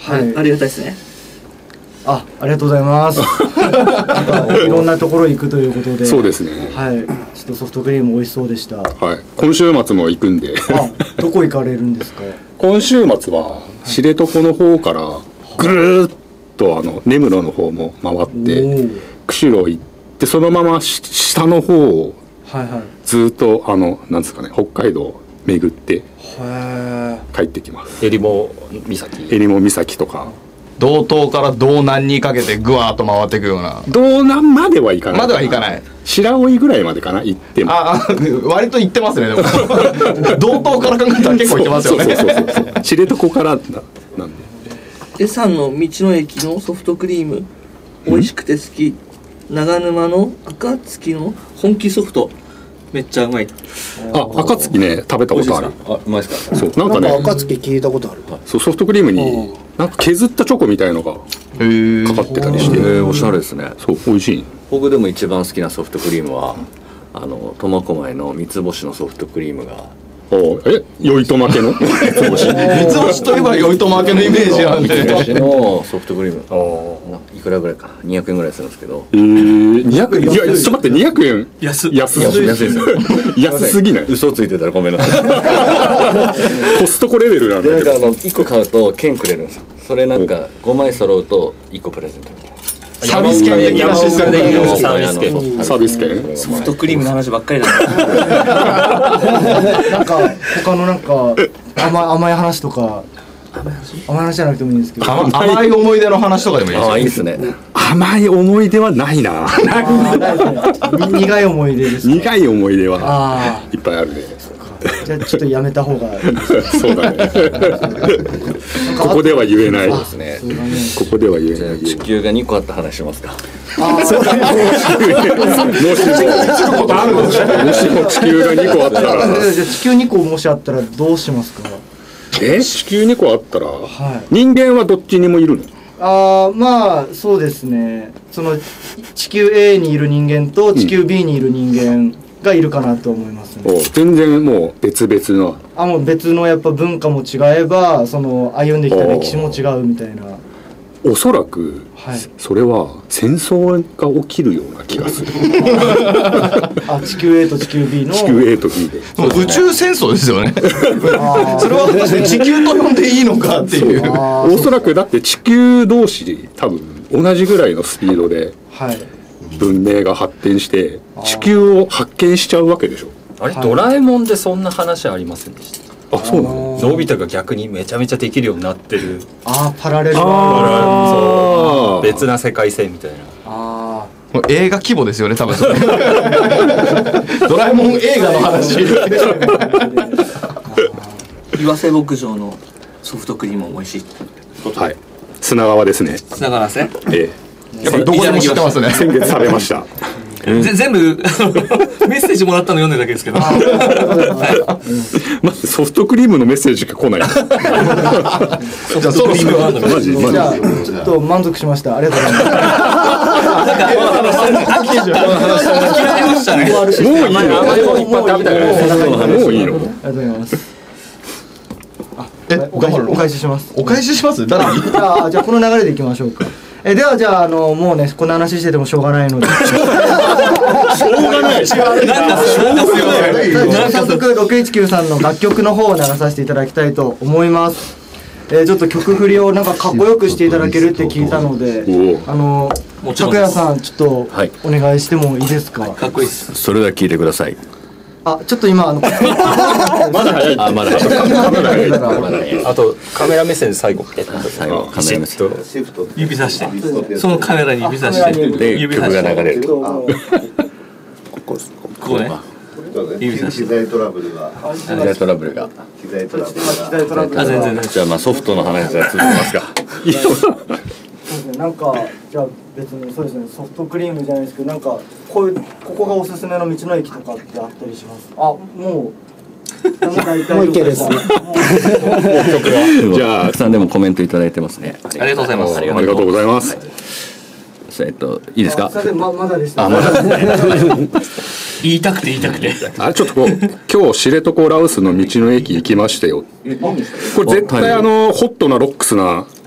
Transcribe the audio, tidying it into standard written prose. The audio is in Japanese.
はい、ありがたいですね。 ありがとうございます。なんかいろんなところ行くということで。 そうですね。 はい。ちょっとソフトクリーム美味しそうでした。 はい。今週末も行くんで。 どこ行かれるんですか。 今週末は知床の方からぐるーっと根室の方も回って釧路行ってそのまま下の方をずっとなんですかね、北海道巡って帰ってきます。 えりも岬とか。 道東から道南にかけてぐわーっと回っていくような。 道南までは行かない。 までは行かない。 白老ぐらいまでかな、行っても。 割と行ってますね。でも道東から考えたら結構行ってますよね。 そう知床からなんで。 江さんの道の駅のソフトクリーム美味しくて好き。長沼の暁の本気ソフトめっちゃうまい。 暁ね、食べたことある。 うまいですか。 そう、なんかね、 暁聞いたことある。 そう、ソフトクリームになんか削ったチョコみたいのがかかってたりして、 おしゃれですね。 そう、美味しい。 僕でも一番好きなソフトクリームは苫小牧の三つ星のソフトクリームが。 酔いと負けの三つ星といえば酔いと負けのイメージあるんで。 三つ星のソフトクリームいくらぐらいかな、200円ぐらいするんですけど。 200円。いや、ちょっと待って、200円安いですよ。安すぎない。 嘘ついてたらごめんなさい。 コストコレベルなんだけど、 1個買うと券くれるんですよ。それなんか5枚揃うと1個プレゼントみたいな。 サービス券的なシステムでサービス券。 ソフトクリームの話ばっかりだなんか他のなんか甘い話とか。甘い話じゃなくてもいいんですけど、 甘い思い出の話とかでもいいです。 いいですね。 甘い思い出はないな。 苦い思い出ですか。 苦い思い出はいっぱいあるね。 じゃあちょっとやめた方がいいですね。 そうだね。ここでは言えないですね。 ここでは言えない。 地球が2個あった話しますか。 そうだね。 もしも地球が2個あったら、 地球2個もしあったらどうしますか。 地球2個あったら、人間はどっちにもいるの？ まあそうですね。その地球 A にいる人間と地球 B にいる人間がいるかなと思いますね。 全然もう別々の。 もう別のやっぱ文化も違えば、その歩んできた歴史も違うみたいな。 おそらく、それは戦争が起きるような気がする。 地球 A と地球 B の。 地球 A と B で。 宇宙戦争ですよね。それは地球と呼んでいいのかっていう。 おそらくだって地球同士多分同じぐらいのスピードで文明が発展して地球を発見しちゃうわけでしょ。 あれ、ドラえもんでそんな話ありませんでした？ そうなの？ のび太が逆にめちゃめちゃできるようになってる。 パラレルそう、別な世界線みたいな。 もう映画規模ですよね、多分。ドラえもん映画の話。 岩瀬牧場のソフトクリームも美味しい。 はい。砂川ですね。 砂川ですね。 やっぱどこでも知ってますね。 先月食べました。 全部メッセージもらったの読んでるだけですけど。 まずソフトクリームのメッセージが来ない。 じゃあそろそろマジ。 じゃあちょっと満足しました。ありがとうございます。 諦めましたね。 もういいの？もういいの？ ありがとうございます。お返しします。 お返しします？誰に？ じゃあこの流れでいきましょうか。ではじゃあもうねこんな話しててもしょうがないので。しょうがない。早速619さんの楽曲の方を流させていただきたいと思います。ちょっと曲振りをなんかかっこよくしていただけるって聞いたので、拓也さんちょっとお願いしてもいいですか。 かっこいいです。 それでは聞いてください。 ちょっと今まだ早い。まだ早い。 あとカメラ目線で最後最後カメラ目線指さしてそのカメラに指さしてで曲が流れるとここね指さして機材トラブルが全然じゃあソフトの話が続きますか。 なんかじゃあ別にそうですねソフトクリームじゃないですけどなんかここがおすすめの道の駅とかってあったりします？もういけですね。 じゃあたくさんでもコメントいただいてますね。 ありがとうございます。 ありがとうございます。 いいですか？ まだでした。 言いたくてちょっと今日知床羅臼の道の駅行きましたよ。これ絶対ホットなロックスな